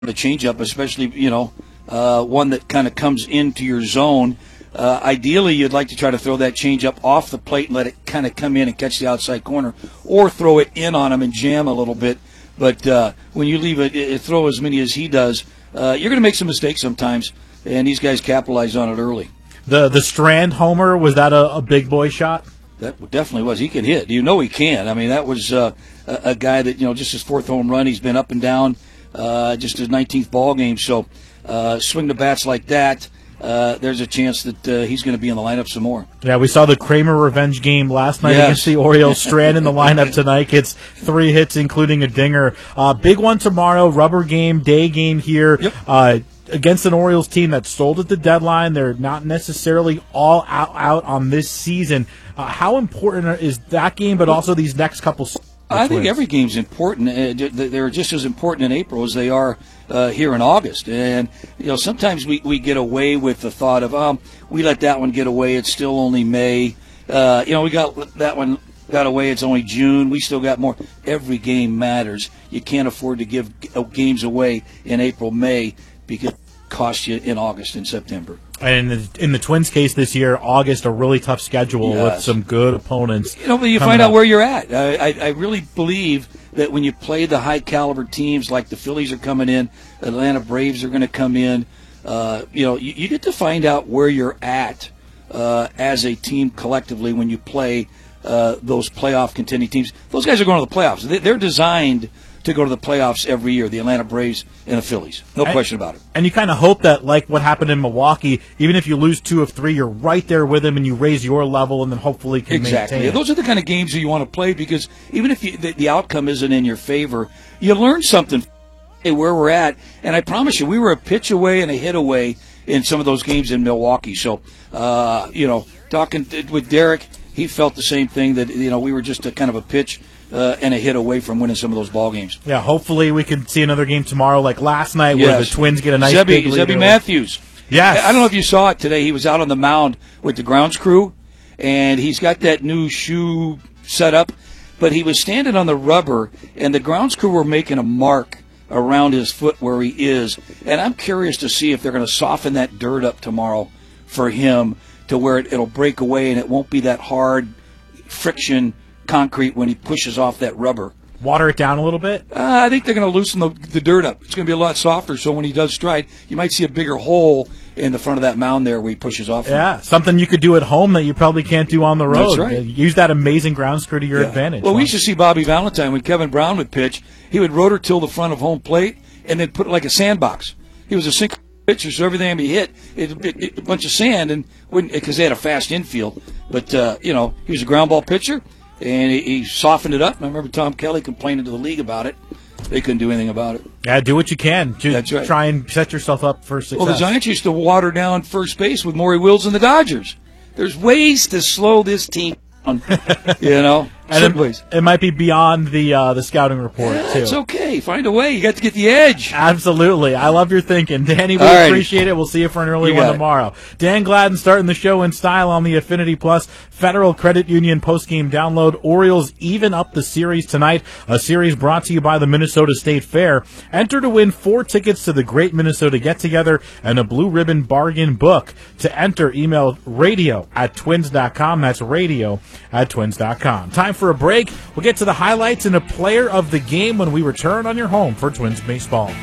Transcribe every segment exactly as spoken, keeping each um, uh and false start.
the changeup, especially, you know, uh, one that kind of comes into your zone. Uh, ideally, you'd like to try to throw that changeup off the plate and let it kind of come in and catch the outside corner, or throw it in on him and jam a little bit. But uh, when you leave it, it, throw as many as he does, uh, you're going to make some mistakes sometimes, and these guys capitalize on it early. The the Strand homer, was that a, a big boy shot? That definitely was. He can hit. You know he can. I mean, that was uh, a, a guy that, you know, just his fourth home run. He's been up and down, uh, just his nineteenth ball game. So uh, swing the bats like that, uh, there's a chance that uh, he's going to be in the lineup some more. Yeah, we saw the Kramer revenge game last night yes. against the Orioles. Strand in the lineup tonight gets three hits, including a dinger. Uh, big one tomorrow, rubber game, day game here. Yep. Uh, against an Orioles team that sold at the deadline. They're not necessarily all out, out on this season. Uh, how important is that game, but also these next couple I think every game's important. Uh, they're just as important in April as they are uh, here in August. And, you know, sometimes we, we get away with the thought of, um, we let that one get away. It's still only May. Uh, you know, we got that one got away. It's only June. We still got more. Every game matters. You can't afford to give games away in April, May, because it costs you in August and September. And in the, in the Twins' case this year, August, a really tough schedule yes. with some good opponents. You know, but you find out where you're at. I, I, I really believe that when you play the high-caliber teams like the Phillies are coming in, Atlanta Braves are going to come in, uh, you know, you, you get to find out where you're at uh, as a team collectively when you play uh, those playoff contending teams. Those guys are going to the playoffs. They, they're designed to go to the playoffs every year, the Atlanta Braves and the Phillies. No and, question about it. And you kind of hope that, like what happened in Milwaukee, even if you lose two of three, you're right there with them and you raise your level and then hopefully can exactly. maintain it. Those are the kind of games that you want to play, because even if you, the, the outcome isn't in your favor, you learn something where we're at. And I promise you, we were a pitch away and a hit away in some of those games in Milwaukee. So, uh, you know, talking with Derek, he felt the same thing, that, you know, we were just a kind of a pitch Uh, and a hit away from winning some of those ball games. Yeah, hopefully we can see another game tomorrow like last night yes. where the Twins get a nice Zebby, big lead. Zebby Matthews. Yes. I don't know if you saw it today. He was out on the mound with the grounds crew, and he's got that new shoe set up, but he was standing on the rubber, and the grounds crew were making a mark around his foot where he is. And I'm curious to see if they're going to soften that dirt up tomorrow for him to where it, it'll break away and it won't be that hard friction concrete when he pushes off that rubber. Water it down a little bit? Uh, I think they're going to loosen the, the dirt up. It's going to be a lot softer, so when he does stride, you might see a bigger hole in the front of that mound there where he pushes off. Yeah, from. Something you could do at home that you probably can't do on the road. That's right. Use that amazing ground screw to your yeah. advantage. Well, we used to see Bobby Valentine when Kevin Brown would pitch. He would rotor till the front of home plate and then put it like a sandbox. He was a single pitcher, so everything he hit, it, it, it, a bunch of sand, and because they had a fast infield. But, uh, you know, he was a ground ball pitcher. And he, he softened it up. I remember Tom Kelly complaining to the league about it. They couldn't do anything about it. Yeah, do what you can. Just That's right. Try and set yourself up for success. Well, the Giants used to water down first base with Maury Wills and the Dodgers. There's ways to slow this team down, you know. And it, it might be beyond the uh, the scouting report, yeah, too. It's okay. Find a way. You got to get the edge. Absolutely. I love your thinking. Danny, we Alrighty. appreciate it. We'll see you for an early You one got it. tomorrow. Dan Gladden starting the show in style on the Affinity Plus Federal Credit Union postgame download. Orioles even up the series tonight. A series brought to you by the Minnesota State Fair. Enter to win four tickets to the Great Minnesota Get-Together and a Blue Ribbon Bargain Book. To enter, email radio at twins dot com. That's radio at twins dot com. Time for a break. We'll get to the highlights and a player of the game when we return on your home for Twins baseball.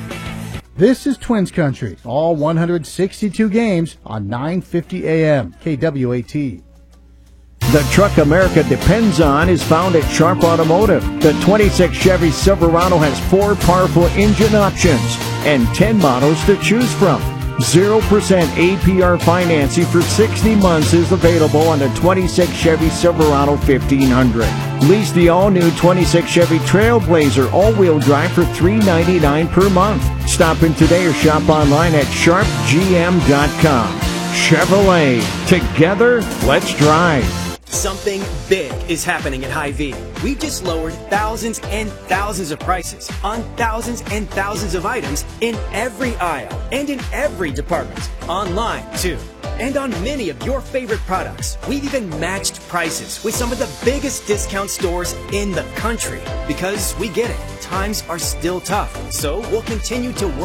This is Twins Country, all one hundred sixty-two games on nine fifty A M K W A T. The truck America depends on is found at Sharp Automotive. The twenty-six Chevy Silverado has four powerful engine options and ten models to choose from. zero percent A P R financing for sixty months is available on the twenty-six Chevy Silverado fifteen hundred. Lease the all-new twenty-six Chevy Trailblazer all-wheel drive for three ninety-nine per month. Stop in today or shop online at sharp g m dot com. Chevrolet. Together, let's drive. Something big is happening at Hy-Vee. We've just lowered thousands and thousands of prices on thousands and thousands of items in every aisle and in every department. Online, too. And on many of your favorite products, we've even matched prices with some of the biggest discount stores in the country. Because we get it, times are still tough, so we'll continue to work